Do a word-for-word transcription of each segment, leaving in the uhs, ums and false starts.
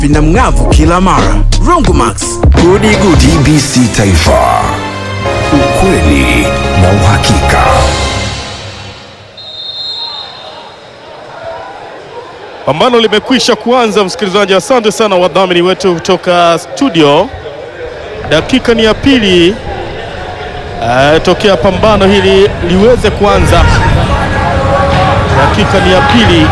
vinamng'avu kila mara. Rongomax, Gudi Gudi. T B C Taifa, ukweli na uhakika. Pambano limekwisha kuanza, msikilizaji. Asante sana wadhamini wetu kutoka studio. Dakika ni ya pili uh, tokea pambano hili liweze kuanza. Dakika ni ya pili,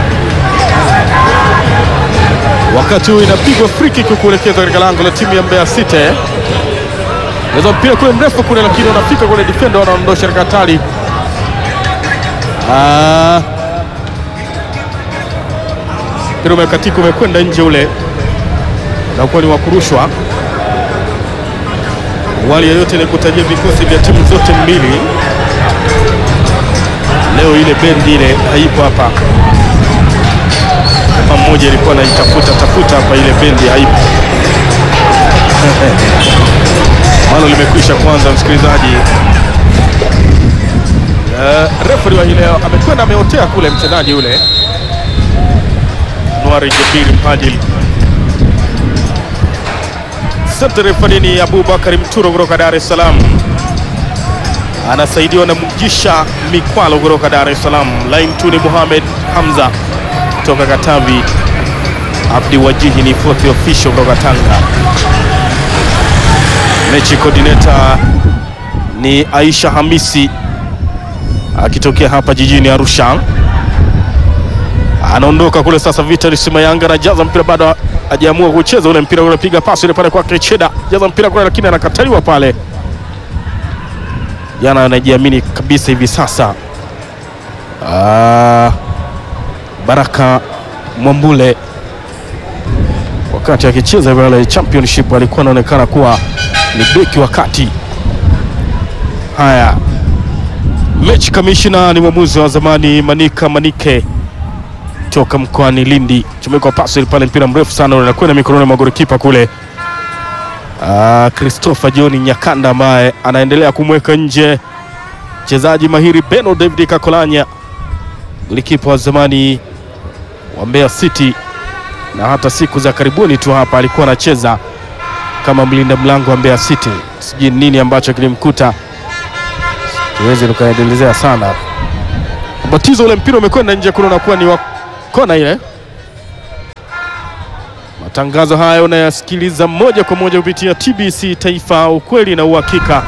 wakati huu inapigwa free kick kuelekeza katika lango la timu ya Mbeya City. Ndio mpira kule mrefu kule, lakini unafika kule, defender wanaondosha katika hatari. Ah, mpira umekatika, umekwenda nje ule, na kwa ni wakurushwa. Wali yote ni kutajia vikosi vya timu zote mbili. Leo ile bendi ile haipo hapa. Kama mmoja ilikuwa anaitafuta tafuta hapa, ile bendi haipo. Malo limekwisha kwanza, msikilizaji. Uh, referee wa leo amekwenda ameotea kule mchezaji yule Anwar Jabir Mhajili. Sasa referee ni Abubakar Mturo kutoka Dar es Salaam, anasaidiwa na Mujisha Mikwalo kutoka Dar es Salaam. Line two ni Mohamed Hamza kutoka Katavi. Abdi Wajihi ni fourth official kutoka Tanga. Mechi coordinator ni Aisha Hamisi akitokea hapa jijini Arusha. Anaondoka kule sasa. Vitalis Mayanga anajaza mpira, bado hajaamua kucheza ule mpira. Unapiga pasi ile pale kwa Cheda, jaza mpira kule, lakini anakataliwa pale. Jana anajiamini kabisa hivi sasa. Ah, Baraka Mwambule wakati akicheza ile championship alikuwa anaonekana kuwa ni beki wakati. Haya, mechi commissioner ni mwamuzi wa zamani Manika Manike toka mkoani Lindi. Tumeka pasi pale, mpira mrefu sana unakwenda mikononi mwa golikipa kule ah, Christopher John Nyakanda, ambaye anaendelea kumweka nje mchezaji mahiri Beno David Kakolanya, golikipa wa zamani wa Mbeya City, na hata siku za karibuni tu hapa alikuwa anacheza kama mlinda mlango wa Mbeya City. Sijui nini ambacho kilimkuta, tuweze tukaendelezea sana. Batizo ule mpira umekwenda nje, kuna unakuwa ni wa kona ile. Matangazo haya unayasikiliza moja kwa moja kupitia T B C Taifa, ukweli na uhakika.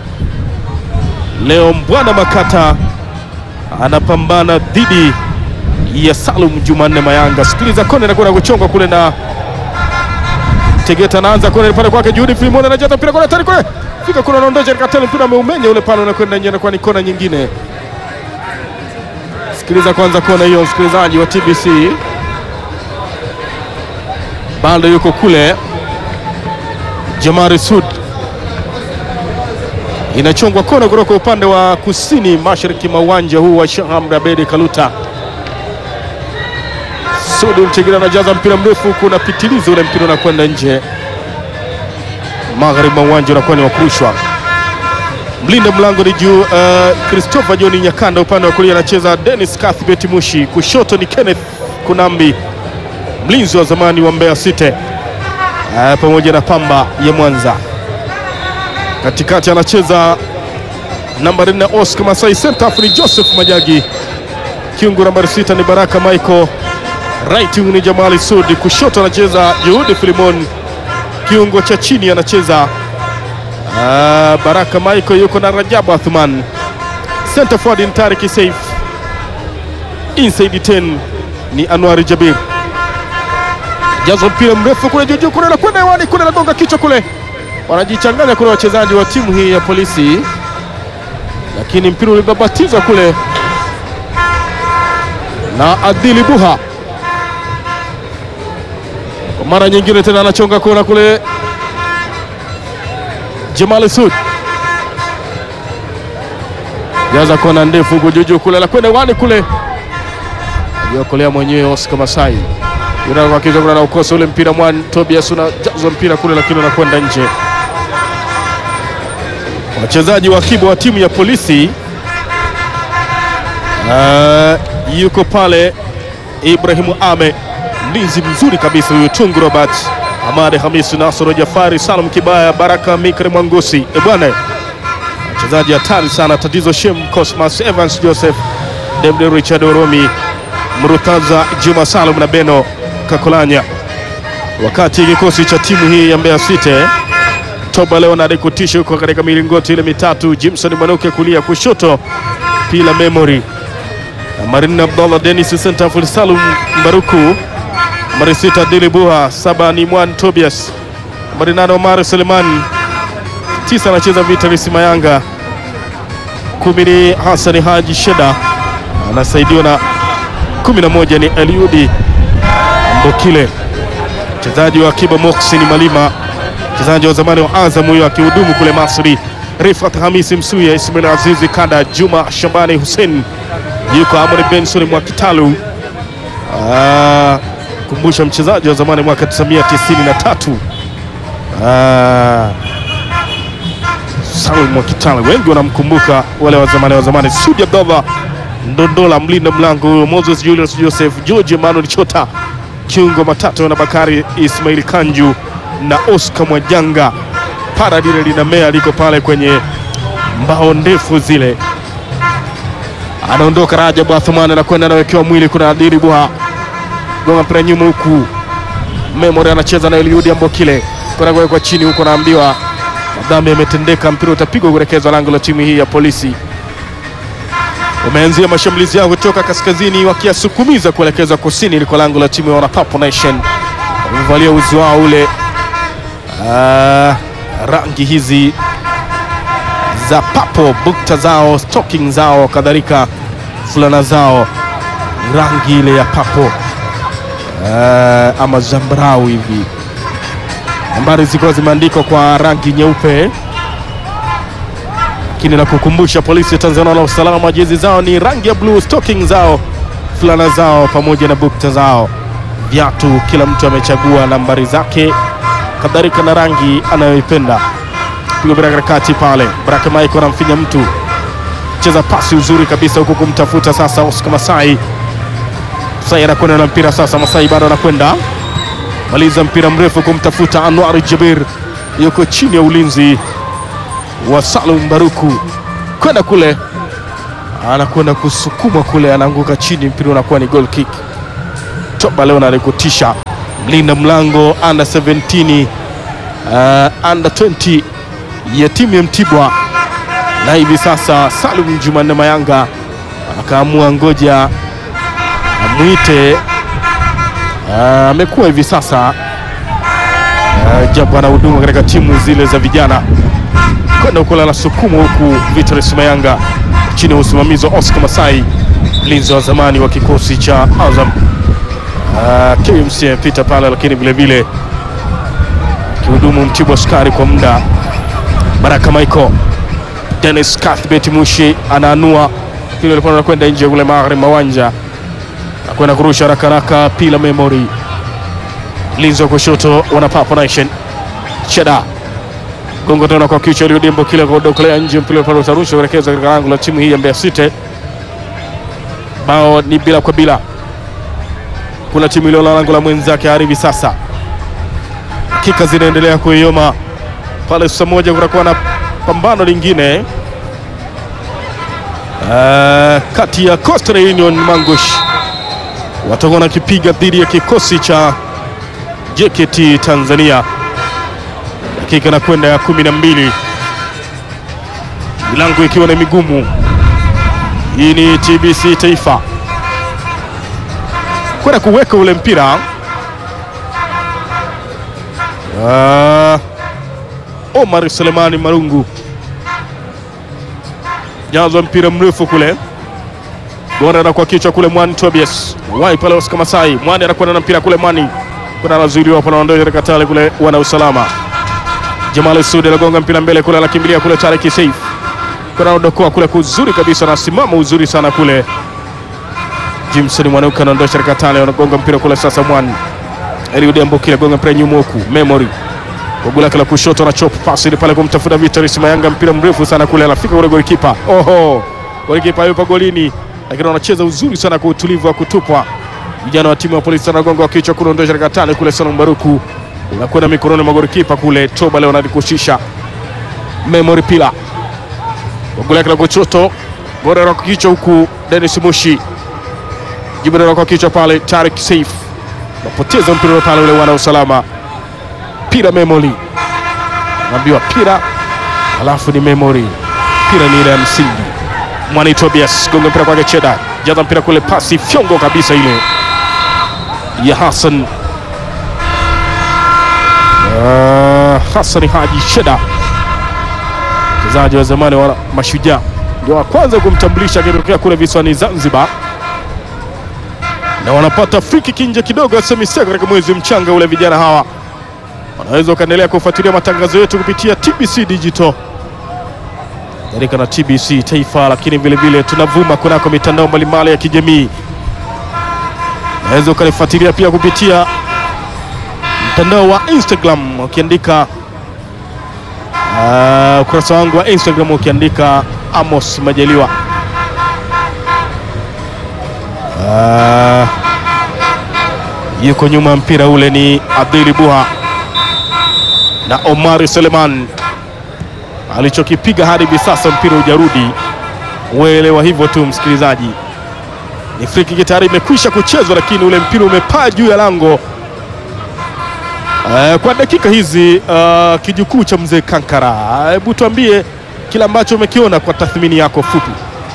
Leo Mbwana Makata anapambana dhidi ya Salum Jumanne Mayanga. Sikiliza, kona inakuwa na kuchongwa kule na Tegeta, anaanza kona pale kwake Juhudi Filimoni, anajaza mpira kule tani kule. Fika kuna anaondosha katani, mpira ameumenya ule pale, unakwenda nje, na kwa ni kona nyingine. Sikiliza kwanza kona hiyo, msikilizaji wa T B C. Bado yuko kule Jamari Sud, inachongwa kona kutoka upande wa kusini mashariki mwa uwanja huu wa Sheikh Amri Abeid Kaluta. Sudi Mchegira anajaza mpira mrefu, kuna pitilizo ule mpira unakwenda nje. Magharibi mwa uwanja unakuwa ni wakurushwa. Mlinda mlango ni juu uh, Christopher John Nyakanda, upande wa kulia anacheza Dennis Kathbet Mushi, kushoto ni Kenneth Kunambi, mlinzi wa zamani wa Mbeya City uh, pamoja na Pamba ya Mwanza. Katikati anacheza nambari nne Oscar Masai, center half ni Joseph Majagi, kiungo nambari sita ni Baraka Michael, right wing ni Jamali Sudi, kushoto anacheza Juhudi Filimon, kiungo cha chini anacheza uh, Baraka Michael, yuko na Rajabu Athman, center forward ni Tariki Saif, inside ten ni Anwar Jabir. Jazo mpira mrefu kule juju kule, na kwenda hewani kule, na gonga kichwa kule. Wanajichanganya kule wachezaji wa timu hii ya Polisi, lakini mpira ulibabatizwa kule na Adili Buha. Kwa mara nyingine tena anachonga kona kule Jamal Sud, jaza kona ndefu juju kule, la kwenda hewani kule, aliokolea mwenyewe Oscar Masai. Yuna kwa kizo kuna na ukosa ule mpira mwan Tobias, unajaza mpira kule, lakini unakwenda nje. Wachezaji wa kibu wa timu ya Polisi, uh, yuko pale Ibrahimu Ame mlinzi mzuri kabisa huyu Tungu Robert, Ahmad Hamisi, Nasoro Jafari, Salum Kibaya, Baraka Mikre Mwangusi. E bwana, wachezaji hatari sana. Tatizo Shem Cosmas, Evans Joseph, David Richard Oromi, Murutaza Juma Salum na Beno Kakolanya. Wakati kikosi cha timu hii ya Mbeya City, Toba Leonard kutisha huko katika milingoti ile mitatu, Jimson Mwanuke kulia kushoto, Pila Memory, Marina Abdallah, Dennis Sentaful, Salum Mbaruku, Marisita Dilibuha, saba ni Mwan Tobias, Marinano Omar Suleiman, tisa anacheza Vitalis Mayanga, kumi ni Hassan Haji Sheda, anasaidiwa na kumi na moja ni Eliudi Mbokile, mchezaji wa Kiba Moksini Malima, mchezaji wa zamani wa Azam huyo akihudumu kule Masri, Rifat Hamisi Msuya, Ismail Azizi Kada, Juma Shabani Hussein, yuko Amri Benson Mwakitalu. Ah, kumbusha mchezaji wa zamani mwaka tisa tisini na tatu. Ah, Salum Mwakitalu, wengi wanamkumbuka wale wa zamani wa zamani. Sudi Abdallah Ndondola, mlinda mlango huyo, Moses Julius Joseph, George Emmanuel Chota, kiungo matatu na Bakari Ismail Kanju na Oscar Mwajanga. Paradile linamea liko pale kwenye mbao ndefu zile. Anaondoka Rajabu Athumani na kwenda anawekewa mwili, kuna Adili Buha gonga mpira nyuma huku. Memory anacheza na Eliudi Ambokile, kuna kuwekwa chini huko, naambiwa madhambi yametendeka, mpira utapigwa kuelekezwa lango la timu hii ya Polisi. Wameanzia mashambulizi yao kutoka kaskazini wakiasukumiza kuelekeza kusini ili kwa lango la timu ya Wanapapo Nation. Wamevalia uzi wao ule, uh, rangi hizi za papo, bukta zao, stocking zao, kadhalika fulana zao rangi ile ya papo, uh, ama zambrau hivi. Nambari ziko zimeandikwa kwa rangi nyeupe, lakini na kukumbusha Polisi ya Tanzania na usalama, jezi zao ni rangi ya blue, stocking zao, fulana zao pamoja na bukta zao. Viatu kila mtu amechagua nambari zake, kadhalika na rangi anayoipenda. Pigo bila harakati pale, Baraka Michael anamfinya mtu, cheza pasi uzuri kabisa huko kumtafuta sasa Oscar Masai. Masai anakwenda na mpira sasa, Masai bado anakwenda maliza mpira mrefu kumtafuta Anwar Jabir, yuko chini ya ulinzi wa Salum Baruku, kwenda kule, anakwenda kusukuma kule, anaanguka chini, mpira unakuwa ni goal kick. Toba leo anakutisha, mlinda mlango under seventeen, uh, under twenty ya timu ya Mtibwa, na hivi sasa Salum Jumanne Mayanga akaamua ngoja amuite. Amekuwa uh, hivi sasa uh, japo anahudumu katika timu zile za vijana, kwenda kula la sukumu huku Vitalis Mayanga chini ya usimamizi wa Oscar Masai, mlinzi wa zamani wa kikosi cha Azam. Uh, K M C Peter pale, lakini vile vile kihudumu Mtibwa Sukari kwa muda. Baraka Michael, Dennis Cuthbert Mushi anaanua kile alipokuwa anakwenda nje kule magharibi mawanja, anakwenda kurusha haraka haraka. Pila Memory, linzo kushoto Wanapapo Nation, Cheda gongo tena kwa kichwa, Eliudi Mbokile kwa dokolea nje, mpira pale utarusha kuelekeza katika lango la timu hii ya Mbeya City. Bao ni bila kwa bila, kuna timu ile la lango la mwenzake hivi sasa. Dakika zinaendelea kuioma pale, saa moja kutakuwa na pambano lingine uh, kati ya Coastal Union Mangush watakuwa na kipiga dhidi ya kikosi cha J K T Tanzania. Dakika na kwenda ya kumi na mbili, milango ikiwa na migumu. Hii ni T B C Taifa kwenda kuweka ule mpira. uh, Omar Sulemani Marungu jazo mpira mrefu kule, Gona na kwa kichwa kule Mwani Tobias, wai pale Oscar Masai, Mwani anakwenda na mpira kule, Mwani kuna anazuiliwa hapo, anaondoka katika katale kule wana usalama. Jamal Sudi anagonga mpira mbele kule, anakimbilia kule Tariki Saif, kuna anaondoka kule kuzuri kabisa, na simama uzuri sana kule. Jimson Mwanuka anaondoka katika katale, anagonga mpira kule sasa, Mwani Eliudi Ambokile gonga mpira nyuma huku, Memory kwa gula kala kushoto na chop pass ile pale kumtafuta Vitalis Mayanga, mpira mrefu sana kule, anafika kule golikipa. Oho, golikipa yupo golini, lakini anacheza uzuri sana kwa utulivu wa kutupwa. Vijana wa timu ya Polisi wanagonga wa kichwa kuondosha katika tani kule. Salum Baruku unakwenda mikononi mwa golikipa kule Toba leo anadikushusha Memory Pila. Goli la kuchoto, goli la kichwa huku Dennis Mushi. Jibara kwa kichwa pale Tariq Saif. Napoteza mpira pale ule wana usalama. Pira Memory. Naambiwa Pira alafu ni Memory. Pira ni ile ya msingi. Mwani Tobias gonga mpira kwa Cheda. Jaza mpira kule, pasi fyongo kabisa ile ya Hassan. Uh, Hassan Haji Cheda, mchezaji wa zamani wa Mashujaa, ndio wa kwanza kumtambulisha akitokea kule visiwani Zanzibar, na wanapata free kick nje kidogo ya semiseko katika mwezi mchanga ule. Vijana hawa wanaweza kuendelea kufuatilia matangazo yetu kupitia T B C Digital katika na T B C Taifa, lakini vile vile tunavuma kunako mitandao mbalimbali ya kijamii. Unaweza ukanifuatilia pia kupitia mtandao wa Instagram ukiandika uh, ukurasa wangu wa Instagram ukiandika Amos Majaliwa. Uh, yuko nyuma mpira ule ni Abduli Buha na Omari Suleiman. Alichokipiga hadi hivi sasa mpira hujarudi. Uelewa hivyo tu msikilizaji. Ni free kick tayari imekwisha kuchezwa, lakini ule mpira umepaa juu ya lango. Uh, kwa dakika hizi uh, kijukuu cha mzee Kankara, hebu tuambie kila ambacho umekiona kwa tathmini yako fupi.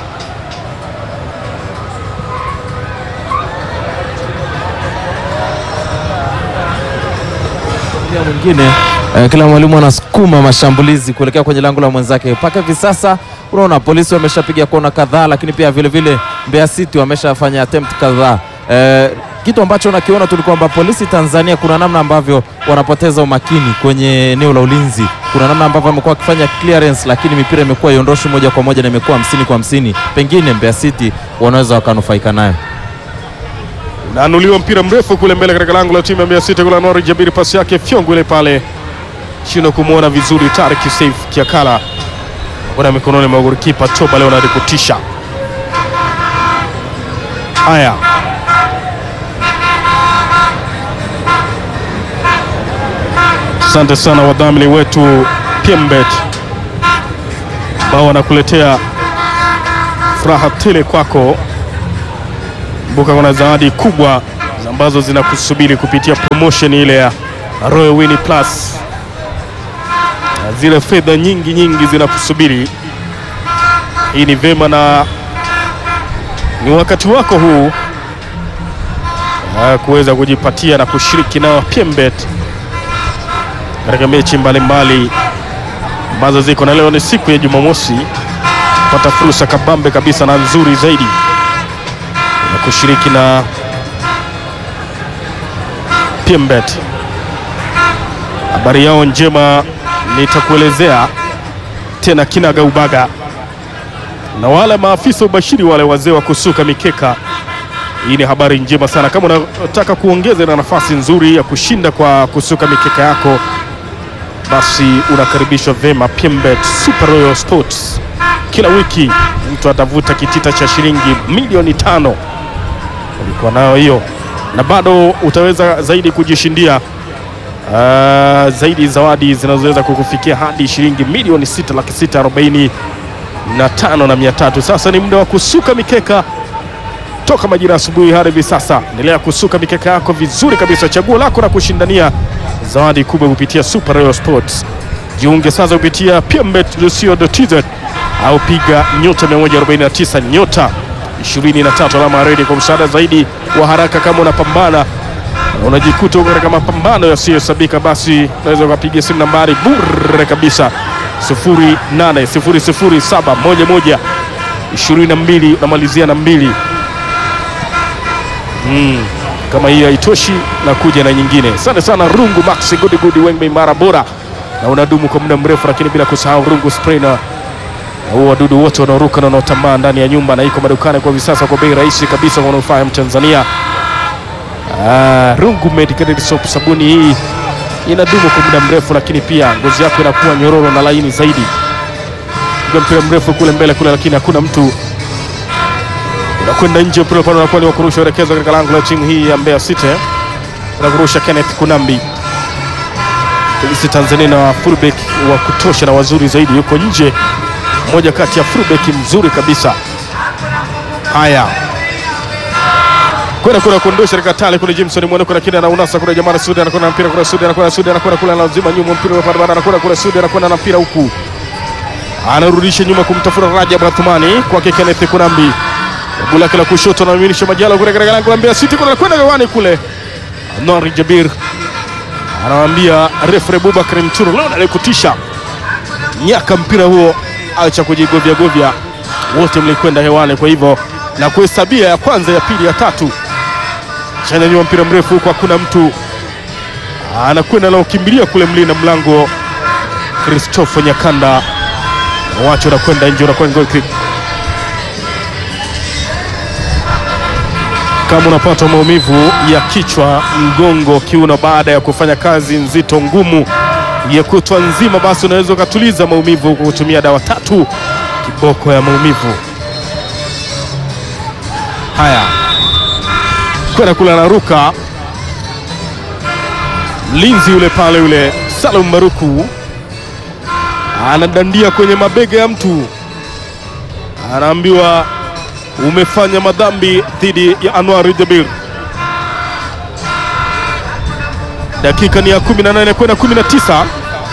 Mwingine eh, kila mwalimu anasukuma mashambulizi kuelekea kwenye lango la mwenzake. Mpaka hivi sasa unaona Polisi wameshapiga kona kadhaa, lakini pia vile vile Mbeya City wameshafanya attempt kadhaa. Eh, kitu ambacho unakiona tu ni kwamba Polisi Tanzania kuna namna ambavyo wanapoteza umakini kwenye eneo la ulinzi. Kuna namna ambavyo wamekuwa wakifanya clearance, lakini mipira imekuwa iondoshwi moja kwa moja na imekuwa hamsini kwa hamsini. Pengine Mbeya City wanaweza wakanufaika nayo. Naanuliwa mpira mrefu kule mbele katika lango la timu ya Mbeya City kule. Nori Jabiri, pasi yake fyongo ile pale, chino kumuona vizuri Tariq Saif Kiakala kuna mikononi mwa golikipa Toba leo anadikutisha. Haya, asante sana wadhamini wetu PMBet ambao wanakuletea furaha tele kwako. Kumbuka kuna zawadi kubwa ambazo zinakusubiri kupitia promotion ile ya Royal Win Plus. Zile fedha nyingi nyingi zinakusubiri. Hii ni vema na ni wakati wako huu kuweza kujipatia na kushiriki na PMBet katika mechi mbalimbali ambazo ziko, na leo ni siku ya Jumamosi. Pata fursa kabambe kabisa na nzuri zaidi na kushiriki na PMBet. Habari yao njema nitakuelezea tena kinaga ubaga, na wale maafisa ubashiri wale wazee wa kusuka mikeka. Hii ni habari njema sana. Kama unataka kuongeza na nafasi nzuri ya kushinda kwa kusuka mikeka yako, basi unakaribishwa vema PMBet Super Royal Sports. Kila wiki mtu atavuta kitita cha shilingi milioni tano. Ulikuwa nayo hiyo, na bado utaweza zaidi kujishindia uh, zaidi zawadi zinazoweza kukufikia hadi shilingi milioni sita laki sita arobaini na tano na mia tatu. Sasa ni muda wa kusuka mikeka toka majira asubuhi hadi hivi sasa. Endelea kusuka mikeka yako vizuri kabisa, chaguo lako na kushindania zawadi kubwa kupitia Super Royal Sports. Jiunge sasa kupitia p m bet dot co dot t z au piga nyota mia moja arobaini na tisa nyota ishirini na tatu alama redi kwa msaada zaidi wa haraka. Kama unapambana unajikuta uko katika mapambano yasiyohesabika, basi unaweza kupiga simu nambari bure kabisa sifuri nane sifuri sifuri saba moja moja ishirini na mbili unamalizia na mbili. Mm, kama hiyo haitoshi na kuja na nyingine. Asante sana Rungu Max, good good wengbe mara bora na unadumu kwa muda mrefu, lakini bila kusahau Rungu spray na huo wadudu wote wanaoruka na wanaotambaa ndani ya nyumba, na iko madukani kwa visasa kwa bei rahisi kabisa kwa manufaa ya Mtanzania. Ah, Rungu Medicated Soap, sabuni hii inadumu kwa muda mrefu, lakini pia ngozi yako inakuwa nyororo na laini zaidi. Kwa mpira mrefu kule mbele kule, lakini hakuna mtu unakwenda nje, mpira pale unakuwa ni wa kurusha uelekezwa katika lango la timu hii ya Mbeya City. Anakurusha Kenneth Kunambi. Polisi Tanzania na fullback wa kutosha na wazuri zaidi, yuko nje, mmoja kati ya fullback mzuri kabisa. Haya, kwenda kuna kuondosha katika tale kule Jameson Mwanuko, lakini ana unasa kule jamaa Sudi, anakwenda na mpira kule Sudi, anakwenda Sudi, anakwenda kule lazima nyuma, mpira pale bado anakwenda kule Sudi, anakwenda na mpira huku, anarudisha nyuma kumtafuta Rajab Athmani kwa Kenneth Kunambi, bula kila kushoto na milisha Majalo kule katika lango la Mbeya City, kuna kwenda gawani kule Anwar Jabir anawaambia referee Bubakar Mturo, leo alikutisha nyaka mpira huo, acha kujigovya govya, wote mlikwenda hewani, kwa hivyo na kuhesabia ya kwanza, ya pili, ya tatu. Chana nyuma mpira mrefu huko, hakuna mtu, anakwenda na ukimbilia kule mlinda mlango Christopher Nyakanda, wacho anakwenda nje, anakwenda goal kick. Kama unapata maumivu ya kichwa, mgongo, kiuno baada ya kufanya kazi nzito ngumu ya kutwa nzima, basi unaweza ukatuliza maumivu kwa kutumia dawa tatu kiboko ya maumivu. Haya, kwenda kula na ruka mlinzi yule pale, yule Salum Maruku anadandia kwenye mabega ya mtu, anaambiwa umefanya madhambi dhidi ya Anwar Jabir. Dakika ni ya kumi na nane kwenda kumi na tisa.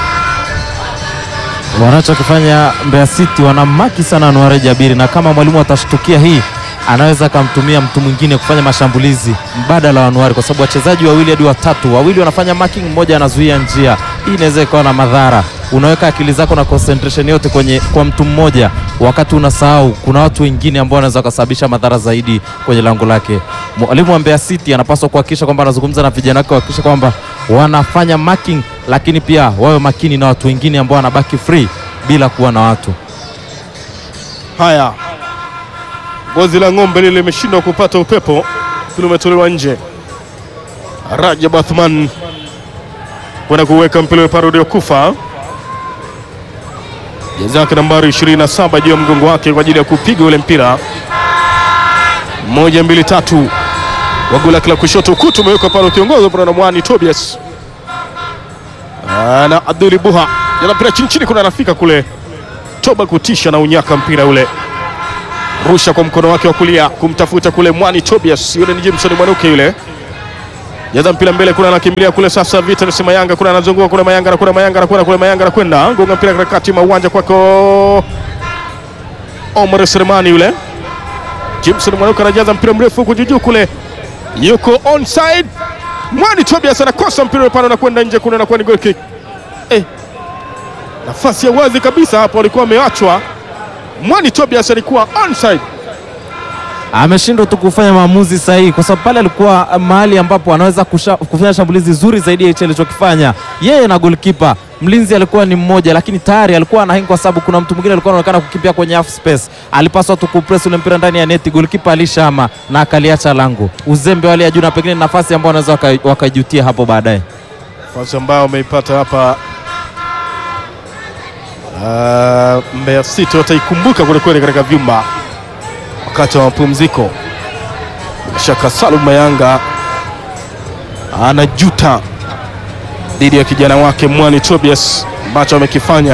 Wanachokifanya Mbeya City, wanamaki sana Anwar Jabir, na kama mwalimu atashtukia hii, anaweza kumtumia mtu mwingine kufanya mashambulizi mbadala wa Anwar, kwa sababu wachezaji wawili hadi watatu, wawili wanafanya marking, mmoja anazuia njia. Hii inaweza ikawa na madhara. Unaweka akili zako na concentration yote kwenye kwa mtu mmoja, wakati unasahau kuna watu wengine ambao wanaweza kusababisha madhara zaidi kwenye lango lake. Mwalimu wa Mbeya City anapaswa kuhakikisha kwamba anazungumza na vijana wake, kuhakikisha kwamba wanafanya marking, lakini pia wawe makini na watu wengine ambao wanabaki free bila kuwa na watu. Haya, gozi la ng'ombe lile limeshindwa kupata upepo, limetolewa nje. Rajab Athman kwenda kuweka mpira parodi ya kufa, jezi yake nambari ishirini na saba juu ya mgongo wake kwa ajili ya kupiga ule mpira. Moja mbili tatu, wagula kila kushoto, kutu umewekwa pale ukiongozwa kwa na Mwani Tobias na Abdul Buha, yana mpira chini chini, kuna anafika kule Toba kutisha na unyaka mpira ule, rusha kwa mkono wake wa kulia kumtafuta kule Mwani Tobias, yule ni Jameson Mwanuke yule, jaza mpira mbele, kuna anakimbilia kule sasa Vita ni Mayanga, kuna anazunguka kuna Mayanga na kuna Mayanga na kuna kule Mayanga na kwenda gonga mpira katikati mwa uwanja kwako Omar Selemani yule. Jameson Mwanuke anajaza mpira mrefu huko juu kule, yuko onside. Mwani Tobias anakosa mpira pale na kwenda nje, kuna anakuwa ni goal kick. Eh, nafasi ya wazi kabisa hapo, alikuwa ameachwa. Mwani Tobias alikuwa onside, ameshindwa tu kufanya maamuzi sahihi, kwa sababu pale alikuwa mahali ambapo anaweza kufanya shambulizi zuri zaidi ya hicho alichokifanya yeye na goalkeeper. Mlinzi alikuwa ni mmoja, lakini tayari alikuwa anahinga kwa sababu kuna mtu mwingine alikuwa anaonekana kukimbia kwenye half space. Alipaswa tu kupress ule mpira ndani ya neti, goalkeeper alishama na akaliacha lango. Uzembe wale ya juu na pengine nafasi ambayo wanaweza wakajutia hapo baadaye. Nafasi ambayo ameipata hapa uh, Mbeya City wataikumbuka kule kule katika vyumba wakati wa mapumziko. Shaka Salum Mayanga anajuta dhidi ya kijana wake Mwani Tobias ambacho amekifanya.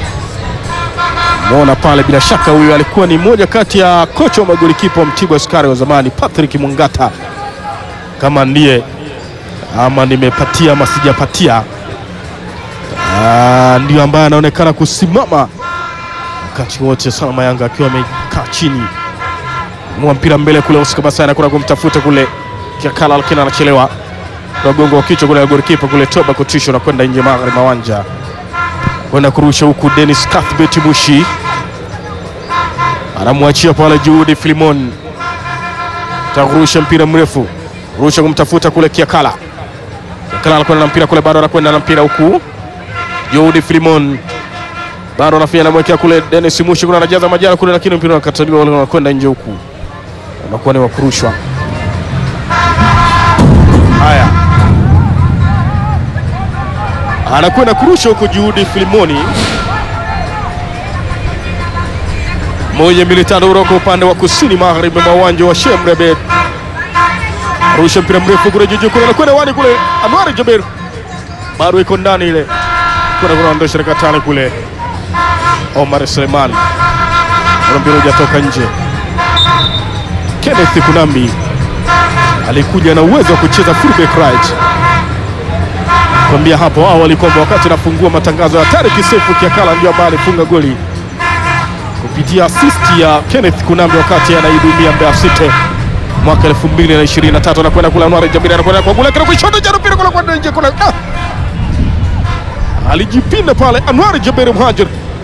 Muona pale, bila shaka huyu alikuwa ni mmoja kati ya kocha wa magolikipa wa Mtibwa Sukari wa zamani, Patrick Mungata. Kama ndiye ama nimepatia ama sijapatia, ndio ambaye anaonekana kusimama wakati wote. Salum Mayanga akiwa amekaa chini, mwa mpira mbele kule Oscar Basana kuna kumtafuta kule Kiakala, lakini anachelewa. Gongo wa kichwa kule goalkeeper kule Toba kutisha na kwenda nje magharibi mawanja, kwenda kurusha huku Dennis Cuthbert Mushi anamwachia pale Juhudi Filimon, takurusha mpira mrefu, rusha kumtafuta kule Kiakala. Kiakala anakwenda na mpira kule, bado anakwenda na mpira huku Juhudi Filimon, bado anafia na mwekea kule Dennis Mushi, kuna anajaza Majalo kule, lakini mpira unakataliwa, wale wanakwenda nje huku, unakuwa ni wakurushwa. Haya, anakwenda kurusha huko Juhudi Filimoni, moja mbili tano kutoka upande wa kusini magharibi mwa uwanja wa Sheikh Abed. Rusha mpira mrefu kule juu kule, anakwenda wani kule, Anwar Jabir bado iko ndani ile, kuna kuna ndo shirika tano kule, Omar Suleiman mpira hujatoka nje. Kenneth Kunambi alikuja na uwezo wa kucheza fullback right. Kwambia hapo awali kwamba wakati anafungua matangazo ya Tariq Sefu Kiakala ndio ambaye alifunga goli kupitia assist ya Kenneth Kunambi wakati anaihudumia Mbeya City mwaka elfu mbili na ishirini na tatu. Anakwenda kula Anwar Jabir, anakwenda kwa gula kwa shot jana mpira kule kwa nje kule. Ah! Alijipinda pale Anwar Jabir Mhajir,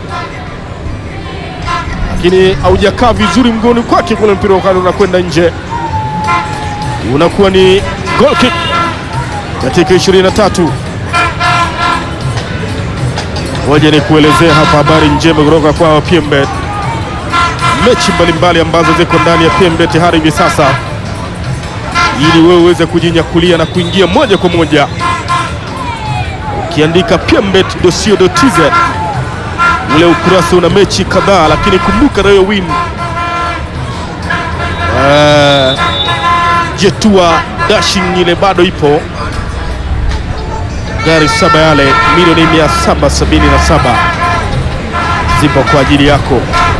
lakini haujakaa vizuri mgoni kwake kule, mpira unakwenda nje, unakuwa ni goal kick katika ishirini na tatu. Waje ni kuelezea hapa habari njema kutoka kwa P M Bet. Mechi mbalimbali ambazo ziko ndani ya P M Bet hadi hivi sasa, ili wewe uweze kujinyakulia na kuingia moja kwa moja ukiandika p m bet dot co dot t z. Ule ukurasa una mechi kadhaa, lakini kumbuka Royal Win uh, Jetua Dashing ile bado ipo, gari saba yale milioni mia saba sabini na saba zipo kwa ajili yako.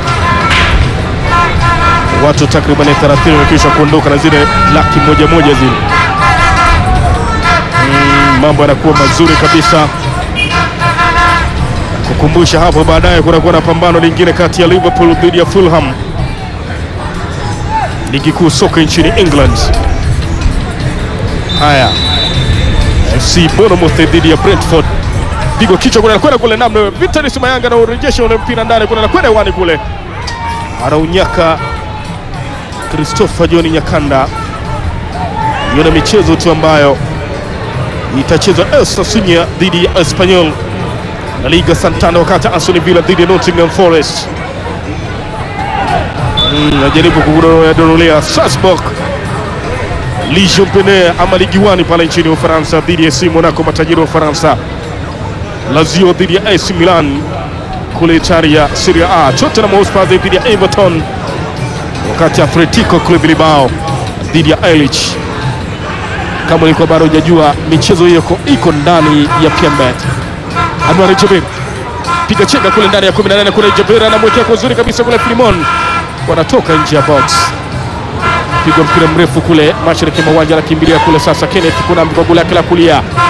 Watu takriban thelathini wamekwisha kuondoka na zile laki moja moja zile. Mm, mambo yanakuwa mazuri kabisa. Kukumbusha hapo baadaye kunakuwa na pambano lingine kati ya Liverpool dhidi ya Fulham, ligi kuu soka nchini England. Haya, F C Bournemouth dhidi ya Brentford. Pigo kichwa kule, anakwenda kule namna Vitalis Mayanga na urejesha ule mpira ndani kule, anakwenda wani kule, anaunyaka Christopher John Nyakanda. Yona michezo tu ambayo itachezwa El Sasunya dhidi ya Espanyol na Liga Santana, wakati Aston Villa dhidi ya Nottingham Forest. Mm, najaribu kudondolea Strasbourg Ligue Pene ama Ligue one pale nchini Ufaransa dhidi ya A C Monaco, matajiri wa Ufaransa. Lazio dhidi ya A C Milan kule Italia Serie A. Tottenham Hotspur dhidi ya Everton, wakati Atletico Club Bilbao dhidi ya Elche. Kama ulikuwa bado hujajua, michezo hiyo iko ndani ya P M Bet. Anwar Jabir piga chenga kule ndani ya kumi na nane kule, Jabir anamwekea kwa uzuri kabisa kule, Filimon wanatoka nje ya box. Piga mpira mrefu kule mashariki mwa uwanja, anakimbilia kule sasa Kenneth Kunambi kwa gula kila kulia.